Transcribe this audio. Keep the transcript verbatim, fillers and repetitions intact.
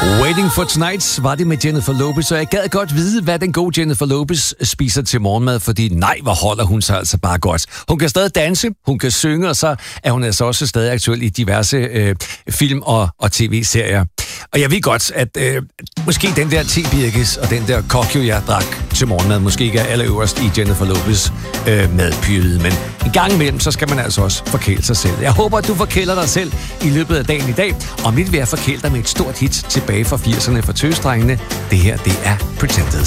Waiting for Tonight var det med Jennifer Lopez, og jeg gad godt vide, hvad den gode Jennifer Lopez spiser til morgenmad, fordi nej, hvor holder hun sig altså bare godt. Hun kan stadig danse, hun kan synge, og så er hun altså også stadig aktuel i diverse øh, film- og, og tv-serier. Og jeg ved godt, at øh, måske den der te-birkes og den der kokjo, jeg drak til morgenmad, måske ikke er allerøverst i Jennifer Lopez øh, madpyramide, men en gang imellem, så skal man altså også forkæle sig selv. Jeg håber, at du forkæler dig selv i løbet af dagen i dag, og mit vil jeg forkæle dig med et stort hit tilbage fra firserne for tøsdrengene. Det her, det er Pretenders.